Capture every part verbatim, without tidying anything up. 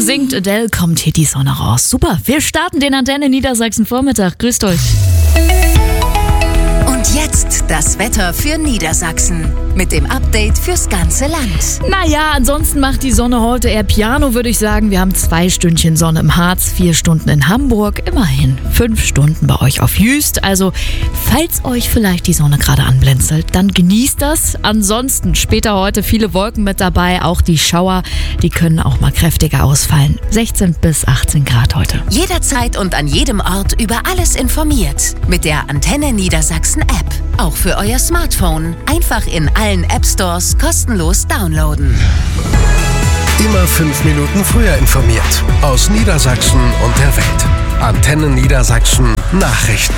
singt Adele, kommt hier die Sonne raus. Super, wir starten den Antenne Niedersachsen Vormittag. Grüßt euch. Und jetzt das Wetter für Niedersachsen mit dem Update fürs ganze Land. Naja, ansonsten macht die Sonne heute eher Piano, würde ich sagen. Wir haben zwei Stündchen Sonne im Harz, vier Stunden in Hamburg, immerhin fünf Stunden bei euch auf Jüst. Also, falls euch vielleicht die Sonne gerade anblinzelt, dann genießt das. Ansonsten später heute viele Wolken mit dabei, auch die Schauer, die können auch mal kräftiger ausfallen. sechzehn bis achtzehn Grad heute. Jederzeit und an jedem Ort über alles informiert. Mit der Antenne Niedersachsen App. Auch für euer Smartphone. Einfach in allen App Stores kostenlos downloaden. Immer fünf Minuten früher informiert. Aus Niedersachsen und der Welt. Antenne Niedersachsen Nachrichten.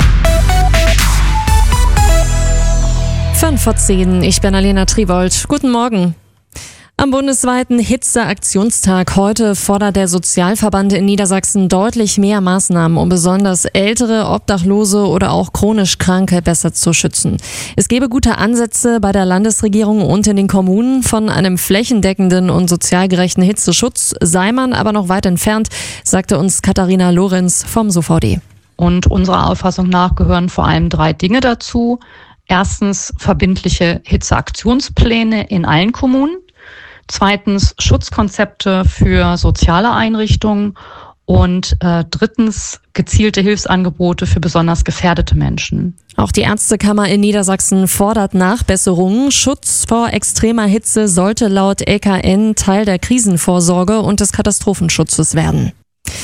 fünf vor zehn, ich bin Alena Tribold. Guten Morgen. Am bundesweiten Hitzeaktionstag heute fordert der Sozialverband in Niedersachsen deutlich mehr Maßnahmen, um besonders ältere, Obdachlose oder auch chronisch Kranke besser zu schützen. Es gebe gute Ansätze bei der Landesregierung und in den Kommunen. Von einem flächendeckenden und sozial gerechten Hitzeschutz sei man aber noch weit entfernt, sagte uns Katharina Lorenz vom S O V D. Und unserer Auffassung nach gehören vor allem drei Dinge dazu. Erstens verbindliche Hitzeaktionspläne in allen Kommunen. Zweitens Schutzkonzepte für soziale Einrichtungen und äh, drittens gezielte Hilfsangebote für besonders gefährdete Menschen. Auch die Ärztekammer in Niedersachsen fordert Nachbesserungen. Schutz vor extremer Hitze sollte laut L K N Teil der Krisenvorsorge und des Katastrophenschutzes werden.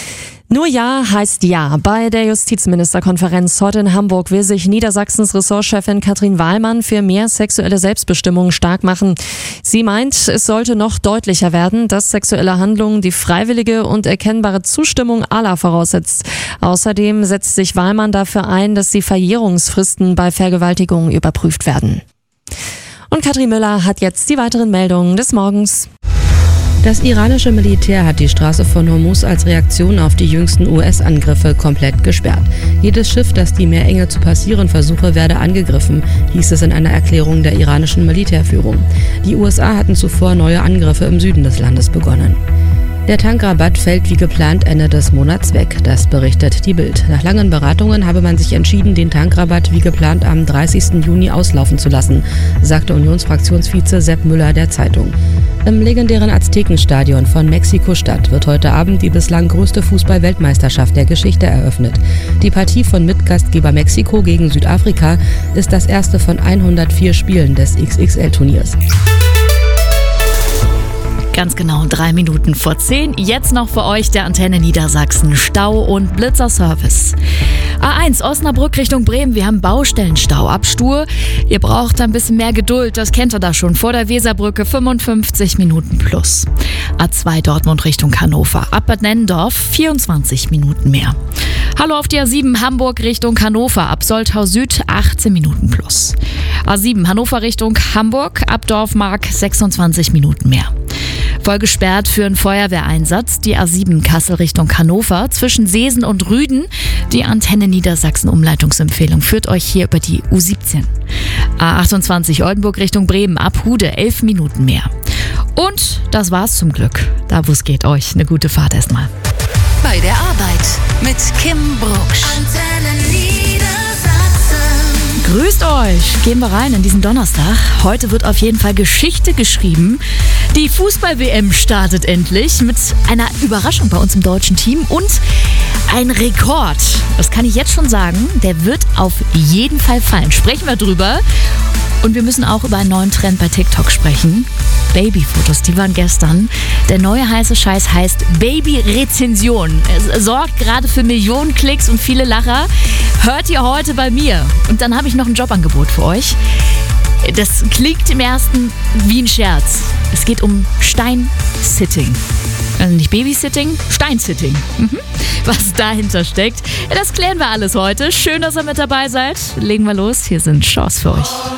Nur Ja heißt Ja. Bei der Justizministerkonferenz heute in Hamburg will sich Niedersachsens Ressortchefin Katrin Wahlmann für mehr sexuelle Selbstbestimmung stark machen. Sie meint, es sollte noch deutlicher werden, dass sexuelle Handlungen die freiwillige und erkennbare Zustimmung aller voraussetzt. Außerdem setzt sich Wahlmann dafür ein, dass die Verjährungsfristen bei Vergewaltigungen überprüft werden. Und Katrin Müller hat jetzt die weiteren Meldungen des Morgens. Das iranische Militär hat die Straße von Hormuz als Reaktion auf die jüngsten U S-Angriffe komplett gesperrt. Jedes Schiff, das die Meerenge zu passieren versuche, werde angegriffen, hieß es in einer Erklärung der iranischen Militärführung. Die U S A hatten zuvor neue Angriffe im Süden des Landes begonnen. Der Tankrabatt fällt wie geplant Ende des Monats weg, das berichtet die Bild. Nach langen Beratungen habe man sich entschieden, den Tankrabatt wie geplant am dreißigsten Juni auslaufen zu lassen, sagte Unionsfraktionsvize Sepp Müller der Zeitung. Im legendären Aztekenstadion von Mexiko-Stadt wird heute Abend die bislang größte Fußball-Weltmeisterschaft der Geschichte eröffnet. Die Partie von Mitgastgeber Mexiko gegen Südafrika ist das erste von hundertvier Spielen des X X L-Turniers. Ganz genau drei Minuten vor zehn. Jetzt noch für euch der Antenne Niedersachsen Stau- und Blitzerservice. A eins Osnabrück Richtung Bremen. Wir haben Baustellenstau ab Stur. Ihr braucht ein bisschen mehr Geduld. Das kennt ihr da schon. Vor der Weserbrücke fünfundfünfzig Minuten plus. A zwei Dortmund Richtung Hannover. Ab Bad Nennendorf vierundzwanzig Minuten mehr. Hallo auf die A sieben Hamburg Richtung Hannover. Ab Soltau Süd achtzehn Minuten plus. A sieben Hannover Richtung Hamburg. Ab Dorfmark sechsundzwanzig Minuten mehr. Voll gesperrt für einen Feuerwehreinsatz. Die A sieben Kassel Richtung Hannover zwischen Seesen und Rüden. Die Antenne Niedersachsen Umleitungsempfehlung führt euch hier über die U siebzehn. A achtundzwanzig Oldenburg Richtung Bremen ab Hude elf Minuten mehr. Und das war's zum Glück. Da wo es geht, euch eine gute Fahrt erstmal. Bei der Arbeit mit Kim Brucksch. Antenne Niedersachsen. Grüßt euch! Gehen wir rein in diesen Donnerstag. Heute wird auf jeden Fall Geschichte geschrieben. Die Fußball-W M startet endlich mit einer Überraschung bei uns im deutschen Team und ein Rekord. Das kann ich jetzt schon sagen. Der wird auf jeden Fall fallen. Sprechen wir drüber. Und wir müssen auch über einen neuen Trend bei TikTok sprechen. Babyfotos, die waren gestern. Der neue heiße Scheiß heißt Baby-Rezension. Es sorgt gerade für Millionen Klicks und viele Lacher. Hört ihr heute bei mir. Und dann habe ich noch ein Jobangebot für euch. Das klingt im ersten wie ein Scherz. Es geht um Steinsitting. Also nicht Babysitting, Steinsitting. Mhm. Was dahinter steckt, das klären wir alles heute. Schön, dass ihr mit dabei seid. Legen wir los. Hier sind Chance für euch.